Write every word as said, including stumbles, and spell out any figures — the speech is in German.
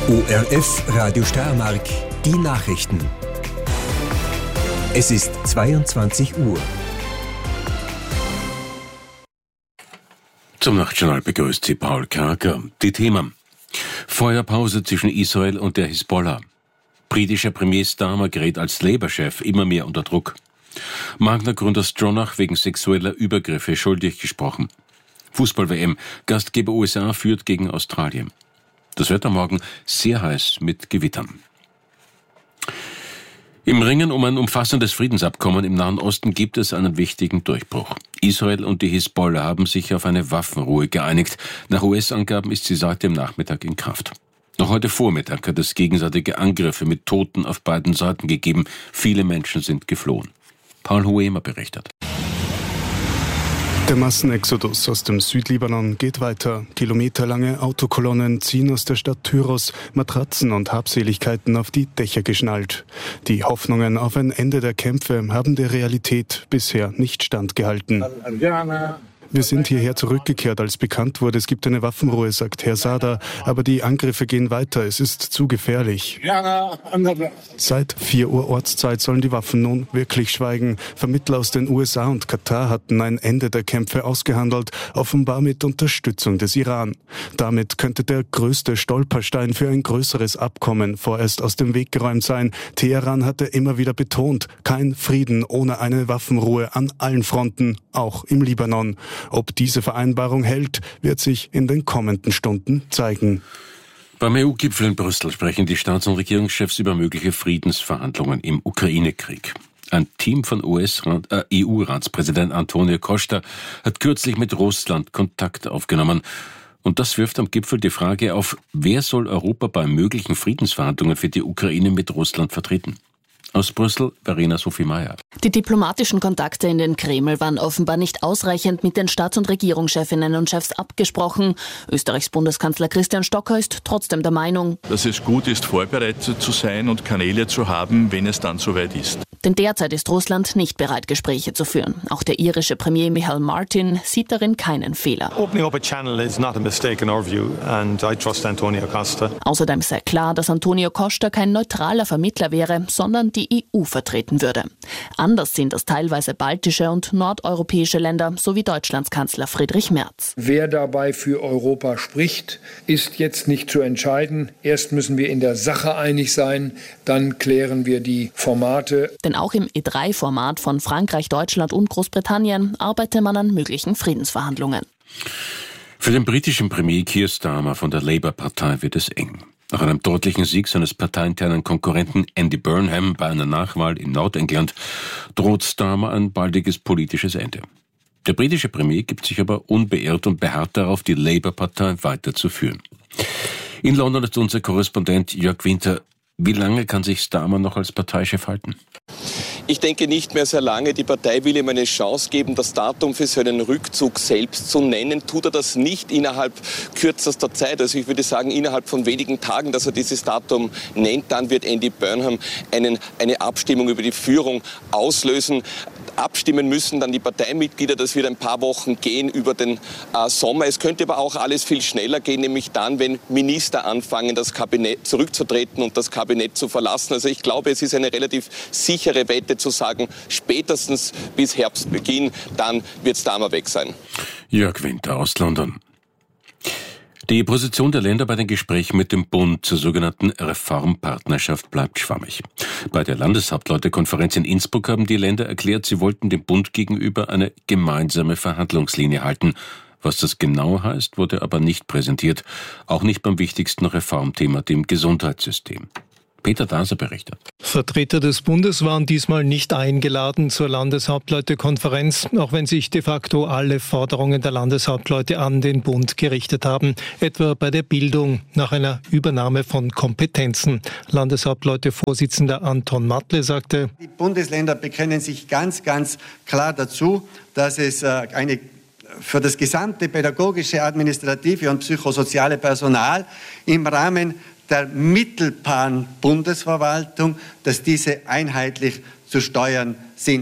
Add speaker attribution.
Speaker 1: O R F Radio Steiermark, die Nachrichten. Es ist zweiundzwanzig Uhr.
Speaker 2: Zum Nachtjournal begrüßt Sie Paul Kraker. Die Themen: Feuerpause zwischen Israel und der Hisbollah. Britischer Premier Starmer gerät als Labour-Chef immer mehr unter Druck. Magna-Gründer Stronach wegen sexueller Übergriffe schuldig gesprochen. Fußball-W M. Gastgeber U S A führt gegen Australien. Das Wetter morgen sehr heiß mit Gewittern. Im Ringen um ein umfassendes Friedensabkommen im Nahen Osten gibt es einen wichtigen Durchbruch. Israel und die Hisbollah haben sich auf eine Waffenruhe geeinigt. Nach U S-Angaben ist sie seit dem Nachmittag in Kraft. Noch heute Vormittag hat es gegenseitige Angriffe mit Toten auf beiden Seiten gegeben. Viele Menschen sind geflohen. Paul Huemer berichtet.
Speaker 3: Der Massenexodus aus dem Südlibanon geht weiter. Kilometerlange Autokolonnen ziehen aus der Stadt Tyros Matratzen und Habseligkeiten auf die Dächer geschnallt. Die Hoffnungen auf ein Ende der Kämpfe haben der Realität bisher nicht standgehalten. Wir sind hierher zurückgekehrt, als bekannt wurde, es gibt eine Waffenruhe, sagt Herr Sada. Aber die Angriffe gehen weiter, es ist zu gefährlich. Seit vier Uhr Ortszeit sollen die Waffen nun wirklich schweigen. Vermittler aus den U S A und Katar hatten ein Ende der Kämpfe ausgehandelt, offenbar mit Unterstützung des Iran. Damit könnte der größte Stolperstein für ein größeres Abkommen vorerst aus dem Weg geräumt sein. Teheran hatte immer wieder betont, kein Frieden ohne eine Waffenruhe an allen Fronten, auch im Libanon. Ob diese Vereinbarung hält, wird sich in den kommenden Stunden zeigen.
Speaker 2: Beim E U-Gipfel in Brüssel sprechen die Staats- und Regierungschefs über mögliche Friedensverhandlungen im Ukraine-Krieg. Ein Team von U S-Rat, äh, E U-Ratspräsident Antonio Costa hat kürzlich mit Russland Kontakt aufgenommen. Und das wirft am Gipfel die Frage auf, wer soll Europa bei möglichen Friedensverhandlungen für die Ukraine mit Russland vertreten? Aus Brüssel, Verena Sophie Meyer.
Speaker 4: Die diplomatischen Kontakte in den Kreml waren offenbar nicht ausreichend mit den Staats- und Regierungschefinnen und Chefs abgesprochen. Österreichs Bundeskanzler Christian Stocker ist trotzdem der Meinung,
Speaker 5: dass es gut ist, vorbereitet zu sein und Kanäle zu haben, wenn es dann soweit ist.
Speaker 4: Denn derzeit ist Russland nicht bereit, Gespräche zu führen. Auch der irische Premier Michael Martin sieht darin keinen Fehler.
Speaker 6: Opening up a channel is not a mistake in our view and I trust Antonio Costa.
Speaker 4: Außerdem sei klar, dass Antonio Costa kein neutraler Vermittler wäre, sondern die E U vertreten würde. Anders sind das teilweise baltische und nordeuropäische Länder sowie Deutschlands Kanzler Friedrich Merz.
Speaker 7: Wer dabei für Europa spricht, ist jetzt nicht zu entscheiden. Erst müssen wir in der Sache einig sein, dann klären wir die Formate.
Speaker 4: Denn auch im E drei Format von Frankreich, Deutschland und Großbritannien arbeite man an möglichen Friedensverhandlungen.
Speaker 2: Für den britischen Premier Keir Starmer von der Labour-Partei wird es eng. Nach einem deutlichen Sieg seines parteiinternen Konkurrenten Andy Burnham bei einer Nachwahl in Nordengland droht Starmer ein baldiges politisches Ende. Der britische Premier gibt sich aber unbeirrt und beharrt darauf, die Labour-Partei weiterzuführen. In London ist unser Korrespondent Jörg Winter. Wie lange kann sich Starmer noch als Parteichef halten?
Speaker 8: Ich denke nicht mehr sehr lange. Die Partei will ihm eine Chance geben, das Datum für seinen Rückzug selbst zu nennen. Tut er das nicht innerhalb kürzester Zeit, also ich würde sagen innerhalb von wenigen Tagen, dass er dieses Datum nennt, dann wird Andy Burnham einen, eine Abstimmung über die Führung auslösen. Abstimmen müssen dann die Parteimitglieder, das wird ein paar Wochen gehen über den äh, Sommer. Es könnte aber auch alles viel schneller gehen, nämlich dann, wenn Minister anfangen, das Kabinett zurückzutreten und das Kabinett zu verlassen. Also ich glaube, es ist eine relativ sichere Wette zu sagen, spätestens bis Herbstbeginn, dann wird Starmer weg sein.
Speaker 2: Jörg Winter aus London. Die Position der Länder bei den Gesprächen mit dem Bund zur sogenannten Reformpartnerschaft bleibt schwammig. Bei der Landeshauptleutekonferenz in Innsbruck haben die Länder erklärt, sie wollten dem Bund gegenüber eine gemeinsame Verhandlungslinie halten. Was das genau heißt, wurde aber nicht präsentiert, auch nicht beim wichtigsten Reformthema, dem Gesundheitssystem. Peter Daser berichtet.
Speaker 9: Vertreter des Bundes waren diesmal nicht eingeladen zur Landeshauptleutekonferenz, auch wenn sich de facto alle Forderungen der Landeshauptleute an den Bund gerichtet haben, etwa bei der Bildung nach einer Übernahme von Kompetenzen. Landeshauptleute-Vorsitzender Anton Matle sagte,
Speaker 10: die Bundesländer bekennen sich ganz, ganz klar dazu, dass es eine für das gesamte pädagogische, administrative und psychosoziale Personal im Rahmen der mittelbaren Bundesverwaltung, dass diese einheitlich zu steuern sind.